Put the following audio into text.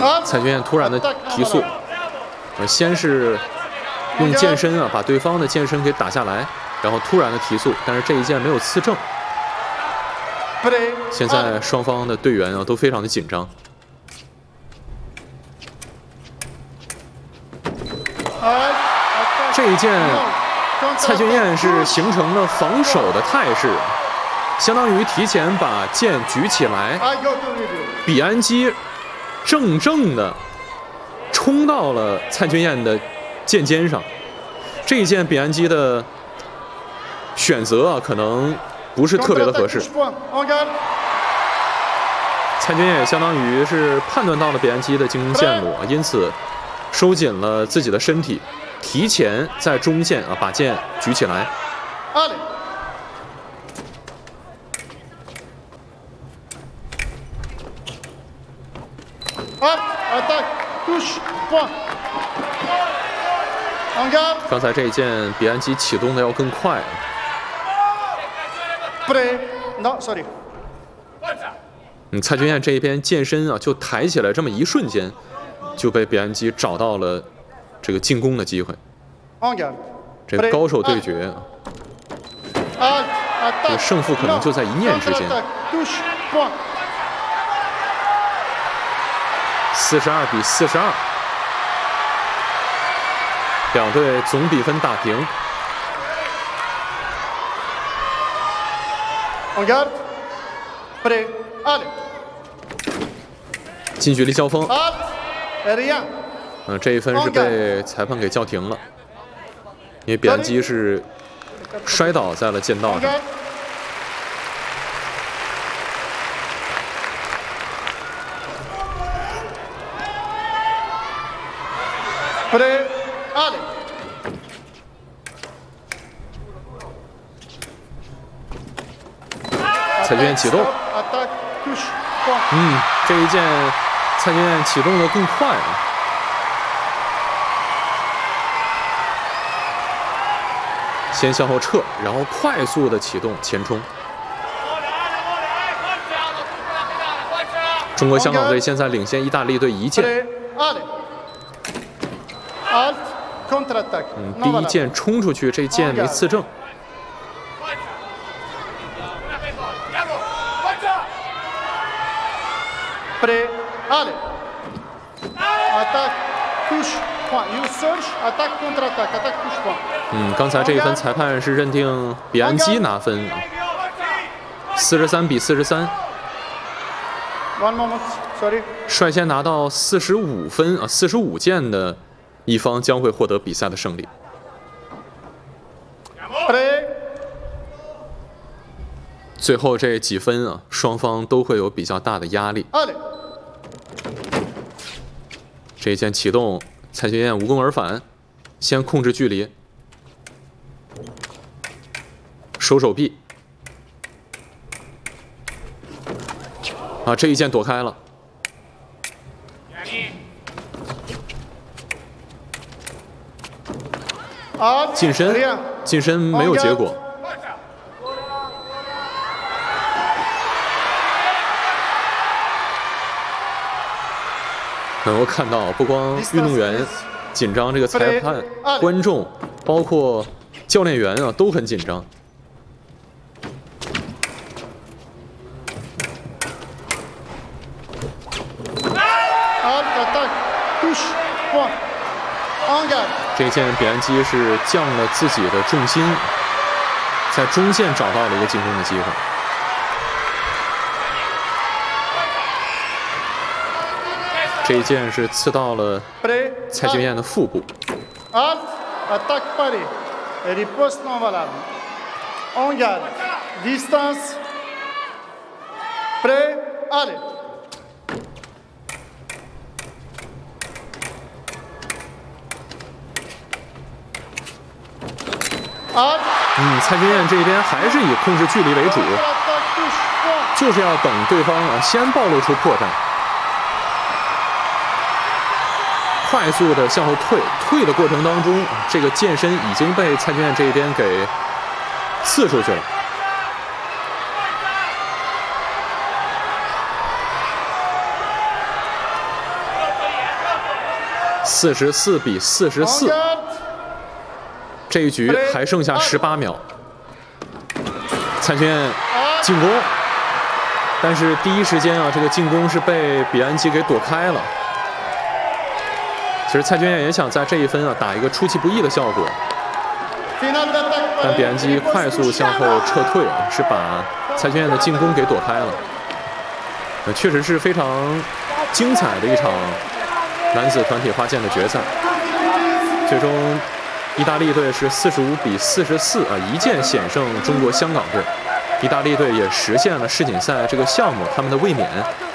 蔡俊彦突然的提速，先是用剑身把对方的剑身给打下来，然后突然的提速，但是这一剑没有刺正。现在双方的队员都非常的紧张。这一剑，蔡俊彦是形成了防守的态势，相当于提前把剑举起来，比安基正的冲到了蔡俊彦的剑尖上。这一剑比安基的选择可能不是特别的合适。蔡俊彦也相当于是判断到了比安基的进攻线路，因此收紧了自己的身体，提前在中线把剑举起来。刚才这一剑比安基启动的要更快。蔡俊彦这一边剑身就抬起来，这么一瞬间，就被比安基找到了这个进攻的机会。这个高手对决，这个胜负可能就在一念之间。42比42，两队总比分打平。近距离交锋，这一分是被裁判给叫停了，因为比安基是摔倒在了剑道上。蔡俊彦启动，这一剑蔡俊彦启动的更快先向后撤，然后快速的启动前冲。中国香港队现在领先意大利队1剑。第一剑冲出去，这剑没刺正。刚才这一分裁判是认定比安基拿分，43比43。率先拿到45分45剑的一方将会获得比赛的胜利。最后这几分双方都会有比较大的压力。这一剑启动，蔡俊彦无功而返，先控制距离，收手臂。这一剑躲开了。近身没有结果。能够看到，不光运动员紧张，这个裁判、观众，包括教练员都很紧张。这一剑比安基是降了自己的重心，在中线找到了一个进攻的机会。这一剑是刺到了蔡俊彦的腹部。蔡俊彦这边还是以控制距离为主，就是要等对方先暴露出破绽。快速的向后退的过程当中，这个剑身已经被蔡俊彦这一边给刺出去了。 44比44。这一局还剩下18秒，蔡俊彦进攻，但是第一时间啊，这个进攻是被比安基给躲开了。其实蔡俊彦也想在这一分啊打一个出其不意的效果，但比安基快速向后撤退啊，是把蔡俊彦的进攻给躲开了。确实是非常精彩的一场男子团体花剑的决赛，最终意大利队是45比44啊，一剑险胜中国香港队。意大利队也实现了世锦赛这个项目他们的卫冕。